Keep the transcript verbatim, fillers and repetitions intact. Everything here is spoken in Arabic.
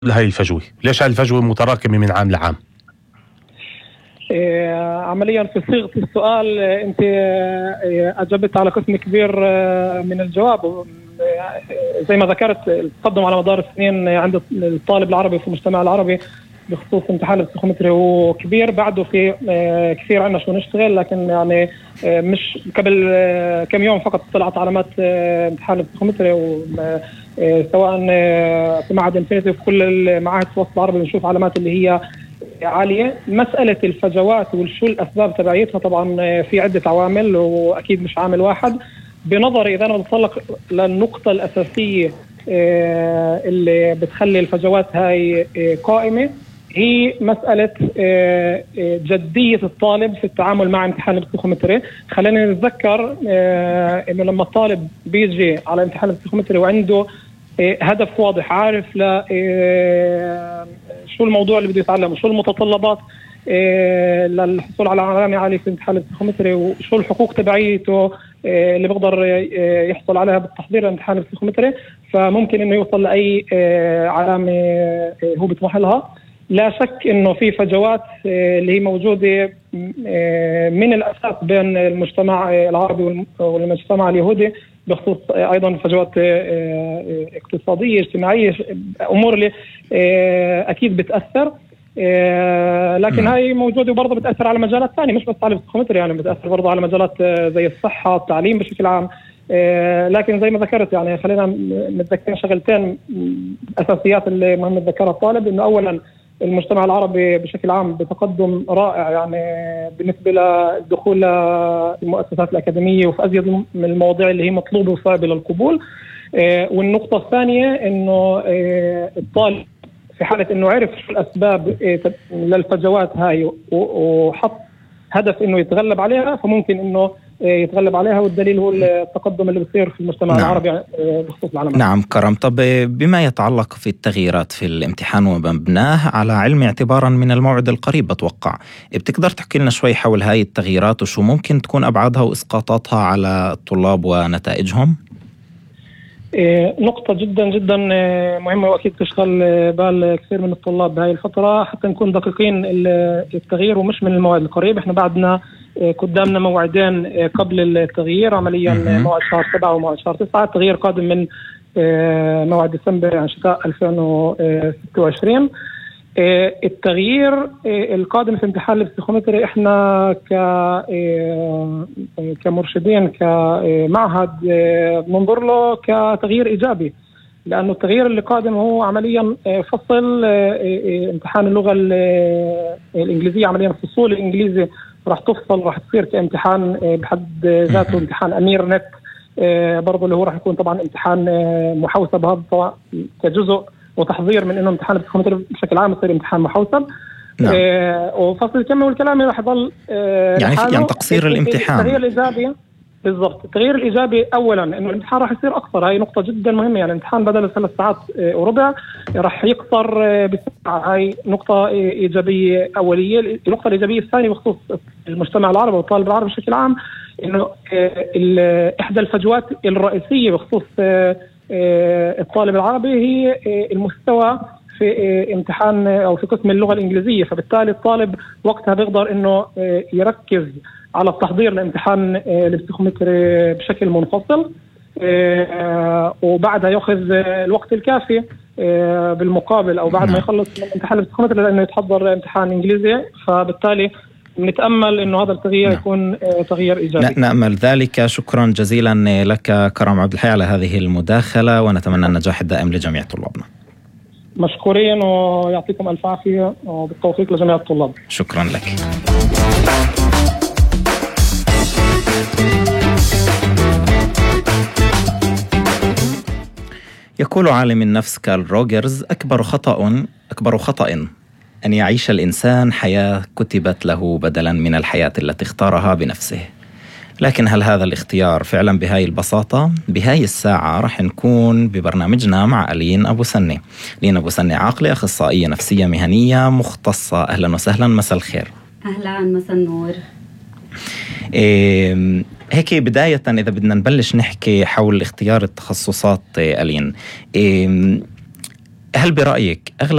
هاي الفجوة؟ ليش هاي الفجوة متراكمة من عام لعام؟ إيه عمليا في صيغة السؤال أنت أجبت على قسم كبير من الجواب. زي ما ذكرت التقدم على مدار السنين عند الطالب العربي في المجتمع العربي بخصوص امتحان البسيكومتري هو كبير. بعده في كثير عنا شو نشتغل، لكن يعني مش قبل كم يوم فقط طلعت علامات امتحان البسيكومتري، سواء في معهد انفينيتي وفي كل المعاهد في الوسط العربي بنشوف علامات اللي هي عالية. مسألة الفجوات وشو الأسباب تبعيتها طبعا في عدة عوامل وأكيد مش عامل واحد. بنظري إذا أنا بتطلق للنقطة الأساسية اللي بتخلي الفجوات هاي قائمة، هي مسألة جدية الطالب في التعامل مع امتحان البسيكومتري. خلينا نتذكر إنه لما الطالب بيجي على امتحان البسيكومتري وعنده هدف واضح، عارف لا شو الموضوع اللي بده يتعلمه، شو المتطلبات للحصول على علامة عالية في امتحان البسيكومتري، وشو الحقوق تبعيته اللي بيقدر يحصل عليها بالتحضير لامتحان البسيكومتري، فممكن انه يوصل لاي علامة هو بيطمح لها. لا شك انه في فجوات اللي هي موجودة من الاساس بين المجتمع العربي والمجتمع اليهودي بخصوص ايضا فجوات اقتصادية اجتماعية، امور اللي اكيد بتأثر، لكن هاي موجودة وبرضه بتأثر على مجالات ثانية مش بس على البسيكومتري، يعني بتأثر برضه على مجالات زي الصحة، التعليم بشكل عام. لكن زي ما ذكرت يعني خلينا نتذكر شغلتين أساسيات اللي مهم نتذكرها الطالب، إنه أولا المجتمع العربي بشكل عام بتقدم رائع يعني بالنسبة للدخول للمؤسسات الأكاديمية وفي أزيد من المواضيع اللي هي مطلوبة وصعبة للقبول. والنقطة الثانية إنه الطالب في حالة إنه عرف شو الأسباب للفجوات هاي وحط هدف إنه يتغلب عليها، فممكن إنه يتغلب عليها، والدليل هو التقدم اللي بيصير في المجتمع نعم. العربي بخصوص العلامات. نعم كرم. طب بما يتعلق في التغييرات في الامتحان ومبناه على علم اعتبارا من الموعد القريب بتوقع، بتقدر تحكي لنا شوي حول هاي التغييرات وشو ممكن تكون أبعادها وإسقاطاتها على الطلاب ونتائجهم؟ نقطة جدا جدا مهمة وأكيد تشغل بال كثير من الطلاب بهاي الفترة. حتى نكون دقيقين، التغيير ومش من الموعد القريب، احنا بعدنا قدامنا موعدين قبل التغيير عمليا، موعد شهر سبعة وموعد شهر تسعة. التغيير قادم من موعد ديسمبر يعني شتاء ألفين وستة وعشرين. التغيير القادم في امتحان البسيكومتري احنا ك كمرشدين كمعهد بننظر له كتغيير ايجابي، لانه التغيير اللي قادم هو عمليا فصل امتحان اللغه الانجليزيه، عمليا فصول الانجليزي راح تفصل، راح تصير كامتحان بحد ذاته امتحان امير نت برضه، اللي هو راح يكون طبعا امتحان محوسب، هذا طبعا كجزء وتحضير من انه امتحان البسيكومتري بشكل عام يصير امتحان محوسب. نعم. آه وفصل الكم والكلام راح يضل آه يعني في يعني تقصير الامتحان. التغيير الايجابي بالضبط، التغيير الايجابي اولا انه الامتحان راح يصير اقصر، هاي نقطه جدا مهمه، يعني الامتحان بدل ثلاث ساعات آه وربع راح يقصر آه بساعه، هاي نقطه ايجابيه اوليه. النقطه الايجابيه الثانيه بخصوص المجتمع العربي والطالب العربي بشكل عام، انه آه احدى الفجوات الرئيسيه بخصوص آه الطالب العربي هي المستوى في امتحان أو في قسم اللغة الإنجليزية، فبالتالي الطالب وقتها بيقدر إنه يركز على التحضير لامتحان البسيكومتري بشكل منفصل، وبعدها يأخذ الوقت الكافي بالمقابل أو بعد ما يخلص من امتحان البسيكومتري لأنه يتحضر لامتحان إنجليزي. فبالتالي نتأمل إنه هذا التغيير نعم. يكون تغيير إيجابي. نأمل ذلك. شكرا جزيلا لك كرم عبد الحي على هذه المداخلة، ونتمنى النجاح الدائم لجميع طلابنا. مشكورين ويعطيكم ألف عافية وبالتوفيق لجميع الطلاب. شكرا لك. يقول عالم النفس كارل روجرز: أكبر خطأ أكبر خطأ أن يعيش الإنسان حياة كتبت له بدلا من الحياة التي اختارها بنفسه. لكن هل هذا الاختيار فعلا بهاي البساطة؟ بهاي الساعة رح نكون ببرنامجنا مع ألين أبو سنة. ألين أبو سنة عاقلة، أخصائية نفسية مهنية مختصة. أهلا وسهلا، مساء الخير. أهلا، مساء النور. إيه هيك بداية إذا بدنا نبلش نحكي حول اختيار التخصصات ألين، إيه هل برأيك أغلب